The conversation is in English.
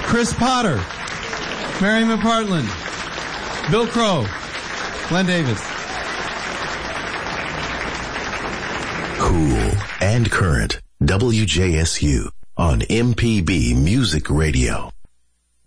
Chris Potter, Mary McPartland, Bill Crow, Glenn Davis. Cool and current. WJSU on MPB Music Radio.